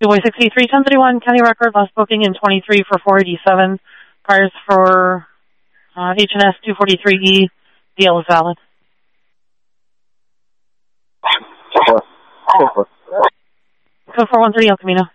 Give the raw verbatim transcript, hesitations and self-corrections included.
Dubois sixty-three, ten thirty-one, county record, last booking in twenty-three for four eighty-seven. Priors for uh, H and S two forty-three E. D L is valid. Code four one thirty El Camino.